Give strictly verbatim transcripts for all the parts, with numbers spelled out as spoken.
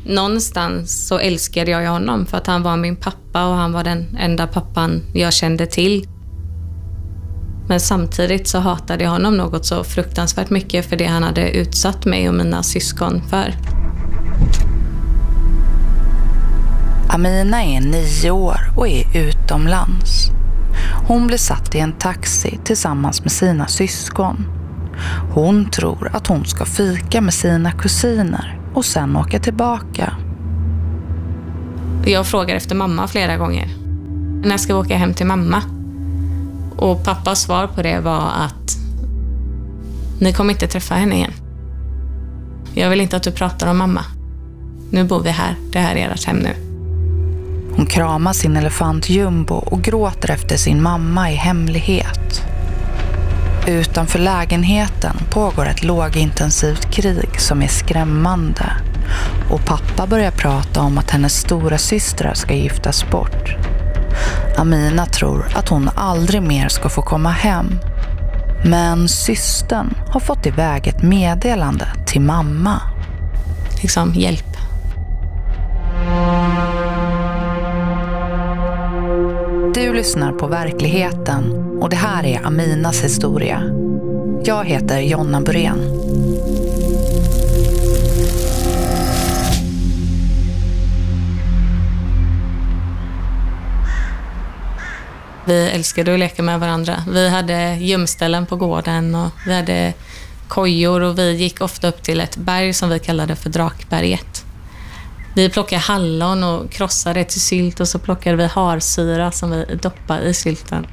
Någonstans så älskade jag honom för att han var min pappa och han var den enda pappan jag kände till. Men samtidigt så hatade jag honom något så fruktansvärt mycket för det han hade utsatt mig och mina syskon för. Amina är nio år och är utomlands. Hon blir satt i en taxi tillsammans med sina syskon. Hon tror att hon ska fika med sina kusiner och sen åka tillbaka. Jag frågar efter mamma flera gånger. När ska vi åka hem till mamma? Och pappas svar på det var att ni kommer inte träffa henne igen. Jag vill inte att du pratar om mamma. Nu bor vi här. Det här är ert hem nu. Hon kramar sin elefant Jumbo och gråter efter sin mamma i hemlighet. Utanför lägenheten pågår ett lågintensivt krig som är skrämmande. Och pappa börjar prata om att hennes stora systrar ska giftas bort. Amina tror att hon aldrig mer ska få komma hem. Men systern har fått iväg ett meddelande till mamma. Liksom, hjälp. Du lyssnar på Verkligheten och det här är Aminas historia. Jag heter Jonna Burén. Vi älskade att leka med varandra. Vi hade gömställen på gården och vi hade kojor och vi gick ofta upp till ett berg som vi kallade för Drakberget. Vi plockade hallon och krossade till sylt och så plockade vi harsyra som vi doppade i sylten.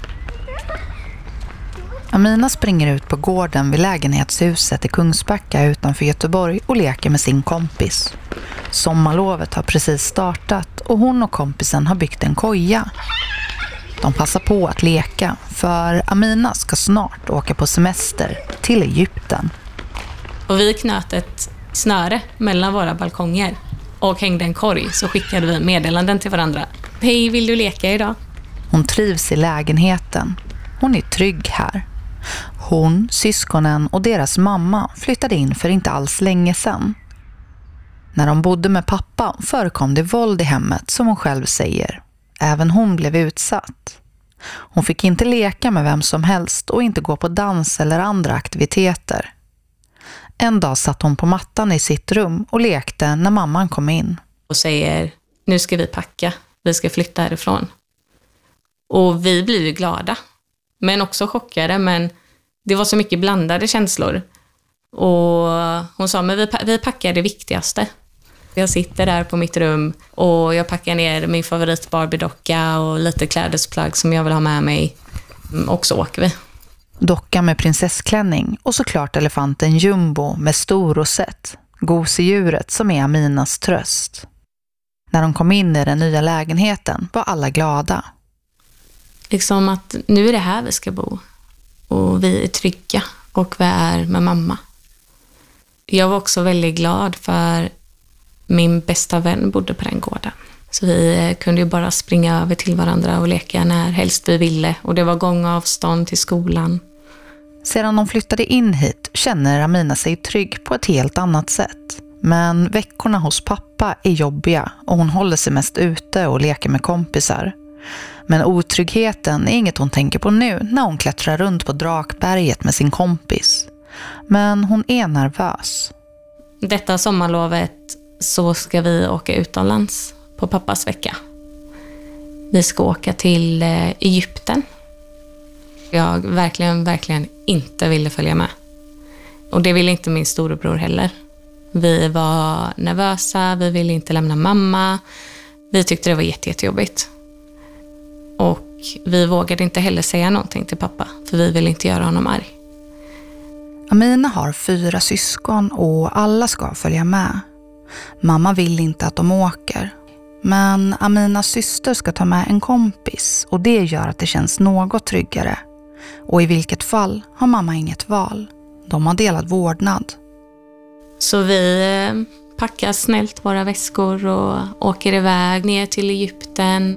Amina springer ut på gården vid lägenhetshuset i Kungsbacka utanför Göteborg och leker med sin kompis. Sommarlovet har precis startat och hon och kompisen har byggt en koja. De passar på att leka för Amina ska snart åka på semester till Egypten. Och vi knöt ett snöre mellan våra balkonger och hängde en korg så skickade vi meddelanden till varandra. Hej, vill du leka idag? Hon trivs i lägenheten. Hon är trygg här. Hon, syskonen och deras mamma flyttade in för inte alls länge sedan. När de bodde med pappa förekom det våld i hemmet som hon själv säger. Även hon blev utsatt. Hon fick inte leka med vem som helst och inte gå på dans eller andra aktiviteter. En dag satt hon på mattan i sitt rum och lekte när mamman kom in. Och säger, nu ska vi packa, vi ska flytta härifrån. Och vi blir ju glada, men också chockade, men det var så mycket blandade känslor. Och hon sa, men vi, vi packar det viktigaste. Jag sitter där på mitt rum och jag packar ner min favorit Barbie-docka och lite klädesplagg som jag vill ha med mig. Och så åker vi. Docka med prinsessklänning och såklart elefanten Jumbo med stor rosett. Gosedjuret som är Aminas tröst. När de kom in i den nya lägenheten var alla glada. Liksom att nu är det här vi ska bo. Och vi är trygga och vi är med mamma. Jag var också väldigt glad för min bästa vän bodde på den gården. Så vi kunde ju bara springa över till varandra och leka när helst vi ville. Och det var gångavstånd till skolan. Sedan de flyttade in hit känner Amina sig trygg på ett helt annat sätt. Men veckorna hos pappa är jobbiga och hon håller sig mest ute och leker med kompisar. Men otryggheten är inget hon tänker på nu när hon klättrar runt på Drakberget med sin kompis. Men hon är nervös. Detta sommarlovet så ska vi åka utomlands på pappas vecka. Vi ska åka till Egypten. Jag verkligen, verkligen inte ville följa med. Och det ville inte min storebror heller. Vi var nervösa, vi ville inte lämna mamma. Vi tyckte det var jätte, jättejobbigt. Och vi vågade inte heller säga någonting till pappa, för vi ville inte göra honom arg. Amina har fyra syskon och alla ska följa med. Mamma vill inte att de åker. Men Aminas syster ska ta med en kompis och det gör att det känns något tryggare. Och i vilket fall har mamma inget val. De har delat vårdnad. Så vi packar snällt våra väskor och åker iväg ner till Egypten.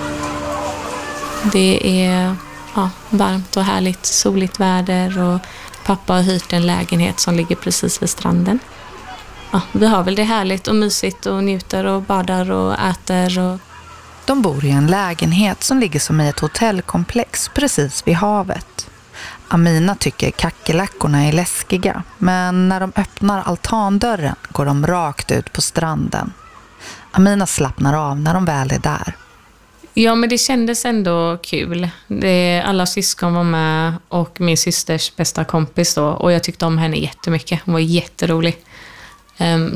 Det är ja, varmt och härligt, soligt väder och Pappa har hyrt en lägenhet som ligger precis vid stranden. Ja, vi har väl det härligt och mysigt och njuter och badar och äter. Och... De bor i en lägenhet som ligger som i ett hotellkomplex precis vid havet. Amina tycker kackerlackorna är läskiga, men när de öppnar altandörren går de rakt ut på stranden. Amina slappnar av när de väl är där. Ja, men det kändes ändå kul. Det, alla syskon var med och min systers bästa kompis då. Och jag tyckte om henne jättemycket. Hon var jätterolig. Um,